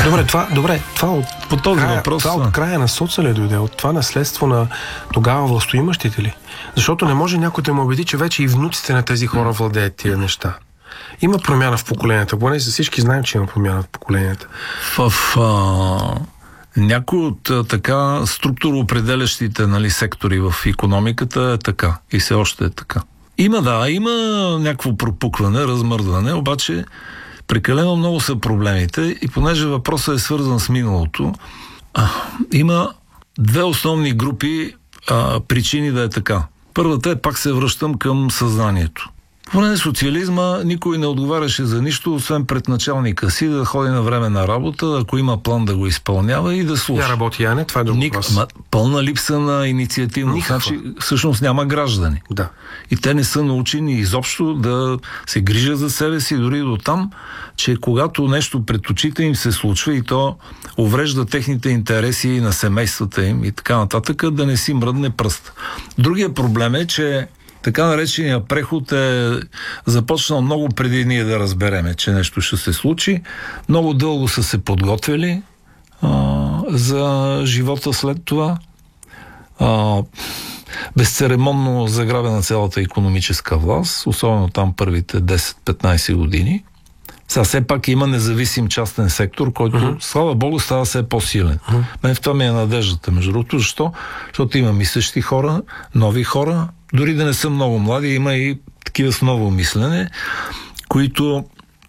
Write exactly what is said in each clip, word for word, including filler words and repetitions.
Добре, това, добре, това от, по този края, въпрос, това от края на соца ли дойде? От това наследство на тогава властоимащите ли? Защото не може някой да му убеди, че вече и внуците на тези хора владеят тия неща. Има промяна в поколенията. Поне за всички знаем, че има промяна в поколенията. В а, някои от а, така структуроопределящите, нали, сектори в икономиката е така. И все още е така. Има, да, има някакво пропукване, размърдване, обаче прекалено много са проблемите и понеже въпросът е свързан с миналото, а, има две основни групи а, причини да е така. Първата е, пак се връщам към съзнанието. По време на социализма никой не отговаряше за нищо, освен пред началника си да ходи на време на работа, ако има план да го изпълнява и да слуша. Я работи, Яне, това е друг Ник... въпрос. Ма, пълна липса на инициативност. Значи, всъщност няма граждани. Да. И те не са научени изобщо да се грижат за себе си, дори до там, че когато нещо пред очите им се случва и то уврежда техните интереси на семействата им и така нататък, да не си мръдне пръст. Другия проблем е, че така наречения преход е започнал много преди ние да разбереме, че нещо ще се случи. Много дълго са се подготвили а, за живота след това. А, безцеремонно заграбена цялата икономическа власт, особено там първите десет-петнайсет години. Сега все пак има независим частен сектор, който, uh-huh. слава Богу, става все по-силен. Uh-huh. Мен в това ми е надеждата, между другото. Защо? Защото има мислещи хора, нови хора, дори да не са много млади, има и такива с ново мислене, които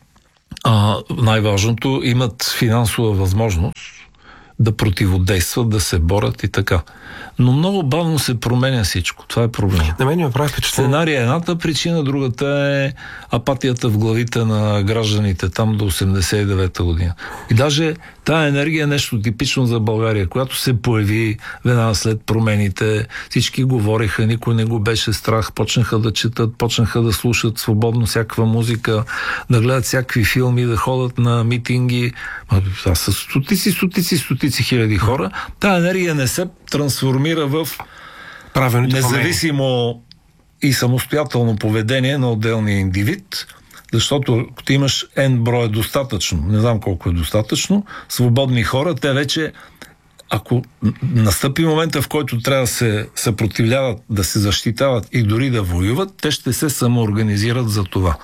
а, най-важното имат финансова възможност да противодействат, да се борят и така. Но много бавно се променя всичко. Това е проблем. На мен ми прави впечатление. Сценария е едната причина, другата е апатията в главите на гражданите там до осемдесет и девета година. И даже тая енергия е нещо типично за България, която се появи веднага след промените. Всички говориха, никой не го беше страх, почнаха да четат, почнаха да слушат свободно всякаква музика, да гледат всякакви филми, да ходят на митинги. Това са стотици, стотици, стотици хиляди хора. Тая енергия не се трансформира в правилните независимо промени и самостоятелно поведение на отделния индивид, защото ако ти имаш N броя достатъчно, не знам колко е достатъчно, свободни хора, те вече, ако настъпи момента, в който трябва да се съпротивляват, да се защитават и дори да воюват, те ще се самоорганизират за това.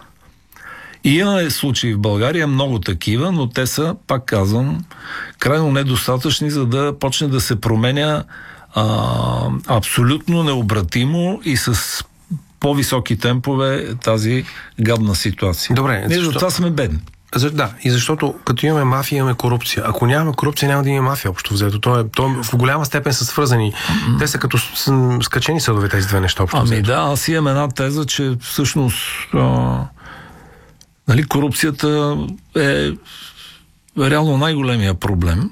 И има случаи в България, много такива, но те са, пак казвам, крайно недостатъчни, за да почне да се променя а, абсолютно необратимо и с по-високи темпове тази гадна ситуация. Добре, ние защо... за това сме бедни. За, да, и защото като имаме мафия, имаме корупция. Ако нямаме корупция, няма да имаме мафия общо взето. То, е, то в голяма степен са свързани. Mm-hmm. Те са като с, скачени съдове тези две неща общо ами взето. Да, аз имам една теза, че всъщност а, нали, корупцията е реално най-големия проблем,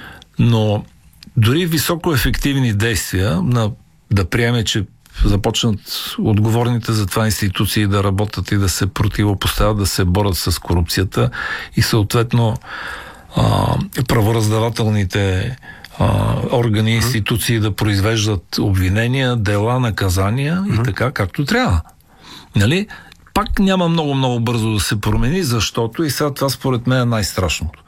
но дори високо ефективни действия на, да приеме, че започнат отговорните за това институции да работят и да се противопоставят, да се борят с корупцията и съответно а, правораздавателните а, органи и институции да произвеждат обвинения, дела, наказания mm-hmm. и така, както трябва. Нали? Пак няма много-много бързо да се промени, защото и сега това според мен е най-страшното.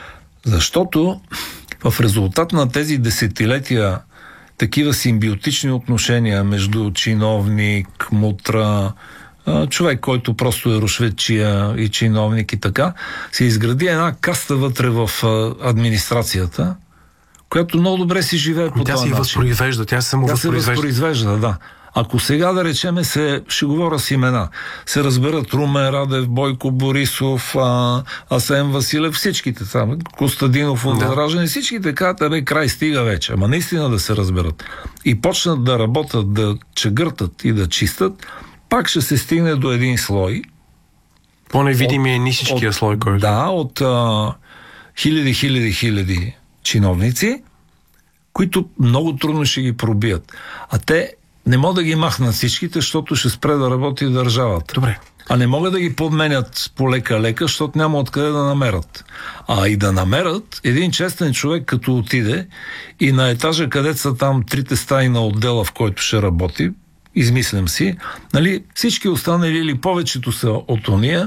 Защото в резултат на тези десетилетия такива симбиотични отношения между чиновник, мутра, човек, който просто е рушветчия и чиновник и така, се изгради една каста вътре в администрацията, която много добре си живее по тя този начин. Тя си възпроизвежда, тя се само тя се възпроизвежда, да. Ако сега, да речеме, се, ще говоря с имена, се разберат Румен Радев, Бойко Борисов, а, Асен Василев, всичките там, Костадинов от Възраждане, да. Всичките казват, бе, край стига вече. Ама наистина да се разберат. И почнат да работят, да чегъртат и да чистат, пак ще се стигне до един слой. По-невидимия нисичкия слой, който. Да, от а, хиляди, хиляди, хиляди чиновници, които много трудно ще ги пробият. А те не могат да ги махнат всичките, защото ще спре да работи държавата. Добре. А не могат да ги подменят по лека-лека, защото няма откъде да намерят. А и да намерят един честен човек, като отиде и на етажа, където са там трите стаи на отдела, в който ще работи, измислям си, нали, всички останали или повечето са от ония,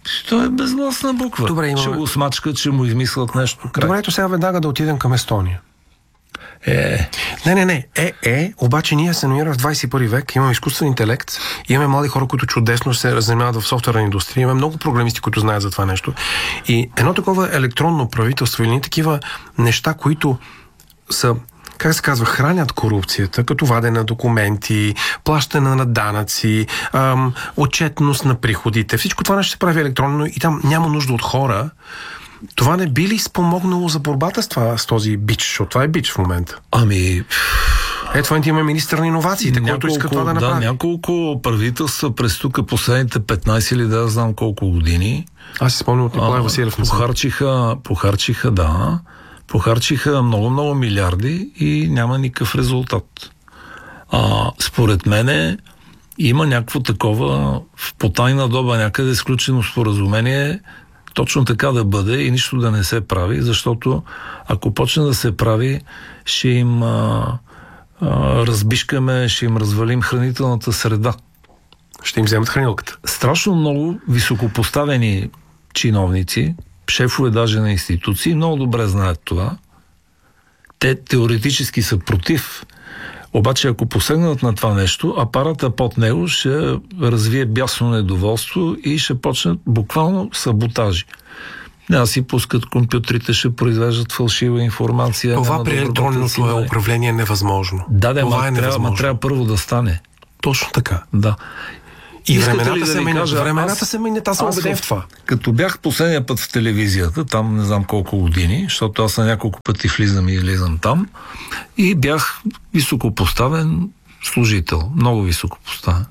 Той е безгласна буква. Добре, имаме... Ще го смачкат, ще му измислят нещо край. Добре, ето сега веднага да отидем към Естония. Е. Не, не, не. Е, е, обаче ние се намираме в двадесет и първи век, имаме изкуствен интелект, имаме млади хора, които чудесно се занимават в софтуерна индустрия, имаме много програмисти, които знаят за това нещо. И едно такова електронно правителство или такива неща, които са, как се казва, хранят корупцията, като вадене на документи, плащане на данъци, ам, отчетност на приходите. Всичко това нещо се прави електронно и там няма нужда от хора. Това не би ли спомогнало за борбата с, това, с този бич? Защото това е бич в момента. Ами... Ето това има министър на иновациите, който иска това да направи. Да, няколко правителства през тук последните петнайсет или да знам колко години. Аз си спомням от Николай Василев. Похарчиха, похарчиха, да, похарчиха много-много милиарди и няма никакъв резултат. А, според мене има някакво такова в потайна доба някъде сключено споразумение точно така да бъде и нищо да не се прави, защото ако почне да се прави, ще им а, а, разбишкаме, ще им развалим хранителната среда. Ще им вземат хранилката. Страшно много високопоставени чиновници, шефове даже на институции, много добре знаят това. Те теоретически са против, обаче ако посегнат на това нещо, апарата под него ще развие бясно недоволство и ще почнат буквално саботажи. Няма си пускат компютрите, ще произвеждат фалшива информация. Това при електронното е управление невъзможно. Да, да, ма, е трябва, ма трябва първо да стане. Точно така. Да. И времената да се менят. Времената се менят, аз съм убеден в това. Като бях последния път в телевизията, там не знам колко години, защото аз на няколко пъти влизам и излизам там, и бях високопоставен служител. Много високопоставен.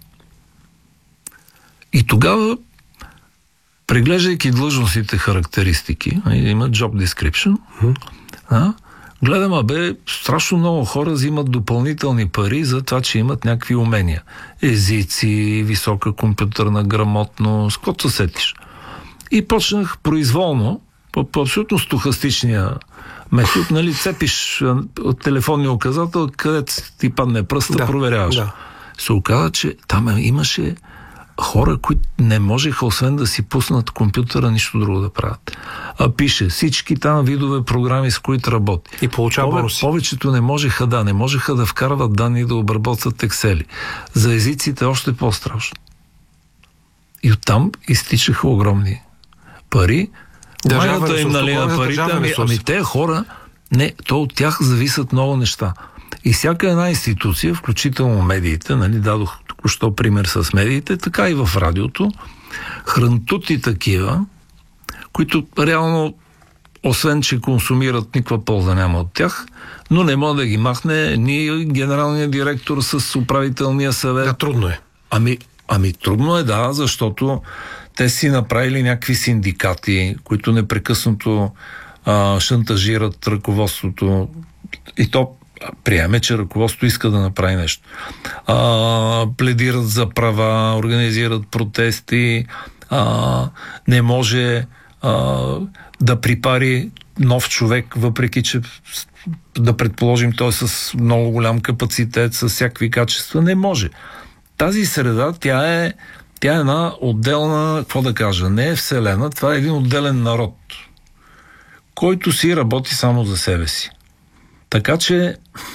И тогава, преглеждайки длъжностните характеристики, има job description, mm-hmm. а, гледам, абе, страшно много хора взимат допълнителни пари за това, че имат някакви умения. Езици, висока компютърна грамотност, каквото се сетиш. И почнах произволно, по, по абсолютно стохастичния метод, нали, цепиш от телефонния указател, където ти падне пръста, да, проверяваш. Да. Се оказа, че там имаше хора, които не можеха, освен да си пуснат компютъра, нищо друго да правят. А пише всички там видове програми, с които работи. И получава Пове, бонуси. Повечето не можеха, да, не можеха да вкарват данни и да обработват ексели. За езиците още по-страшно. И оттам изтичаха огромни пари. Майната им, нали, на парите, ами, ами те хора, не, то от тях зависят много неща. И всяка една институция, включително медиите, нали, дадох току-що пример с медиите, така и в радиото, хрантути такива, които реално, освен че консумират, никаква полза няма от тях, но не може да ги махне ни генералният директор с управителния съвет. Да, трудно е. Ами, ами трудно е, да, защото те си направили някакви синдикати, които непрекъснато а, шантажират ръководството, и то приеме, че ръководството иска да направи нещо. А, пледират за права, организират протести, а, не може а, да припари нов човек, въпреки че да предположим той с много голям капацитет, с всякакви качества, не може. Тази среда, тя е, тя е една отделна, какво да кажа, не е вселена, това е един отделен народ, който си работи само за себе си. Така че...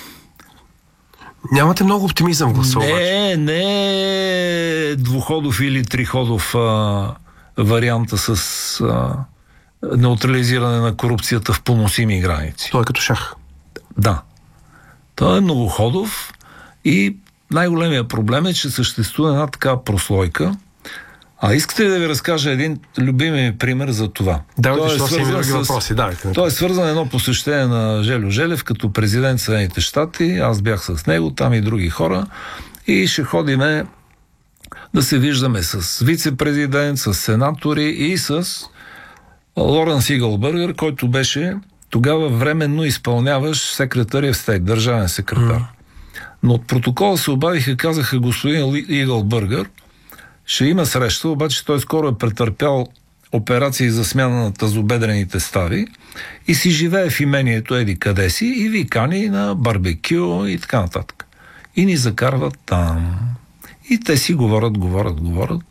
Нямате много оптимизъм в гласа, обаче. Не, не е двуходов или триходов а, варианта с а, неутрализиране на корупцията в поносими граници. Той е като шах. Да. Той е многоходов и най-големият проблем е, че съществува една такава прослойка. А искате ли да ви разкажа един любим пример за това? Да, той, е свързан, с... въпроси, да, той е свързан едно посещение на Желю Желев като президент в Съединените щати. Аз бях с него, там и други хора. И ще ходиме да се виждаме с вице-президент, с сенатори и с Лоренс Игълбъргър, който беше тогава временно изпълняващ секретаря в Стейт, държавен секретар. Mm. Но от протокола се обадиха, казаха: господин Игълбъргър, ще има среща, обаче той скоро е претърпял операции за смяна на тазобедрените стави и си живее в имението еди къде си и ви кани на барбекю и така нататък. И ни закарват там. И те си говорят, говорят, говорят.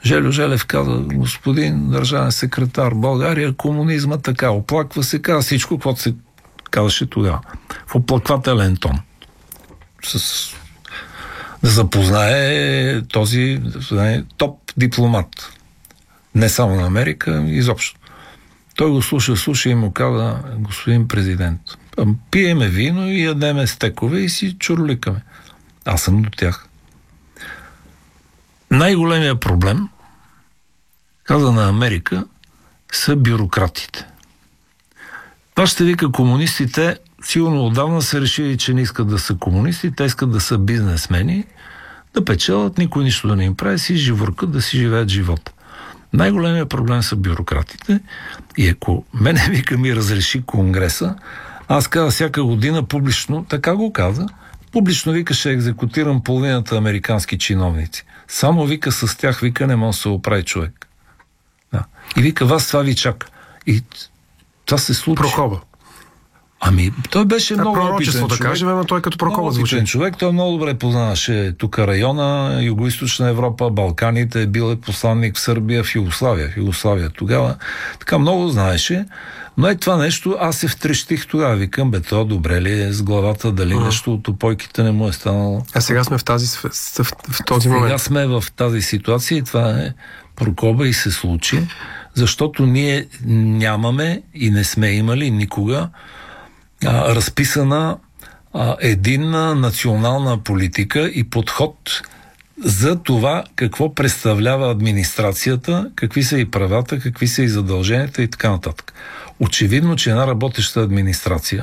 Желю Желев каза, господин държавен секретар, България, комунизма така, оплаква се, каза всичко, което се казваше тогава. В оплаквателен тон. С... Да запознае този да, топ дипломат. Не само на Америка, изобщо. Той го слуша, слуша и му каза, господин президент, пиеме вино и ядеме стекове и си чурликаме. Аз съм до тях. Най-големият проблем, каза на Америка, са бюрократите. Това ще вика комунистите, сигурно отдавна са решили, че не искат да са комунисти, те искат да са бизнесмени, да печелят, никой нищо да не им прави, си живуркат, да си живеят живота. Най-големият проблем са бюрократите и ако мене вика ми разреши Конгреса, аз каза всяка година публично, така го каза, публично вика ще екзекутирам половината американски чиновници. Само вика с тях вика не може да се оправи човек. Да. И вика вас това ви чака. И това се случи. Прокоба. Ами, той беше а, много опитен да човек. кажем, но той като Прокоба звучи. Човек, той много добре познаваше тук района, Югоизточна Европа, Балканите, бил е посланник в Сърбия, в Югославия. В Югославия тогава. Така много знаеше. Но е това нещо, аз се втрещих тогава. Викам, бе, то добре ли е с главата, дали uh-huh. нещо от опойките не му е станало. А сега сме в, тази, в, в, в този момент. Сега сме в тази ситуация и това е Прокоба и се случи, защото ние нямаме и не сме имали никога а, разписана а, единна национална политика и подход за това какво представлява администрацията, какви са и правата, какви са и задълженията и така нататък. Очевидно, че една работеща администрация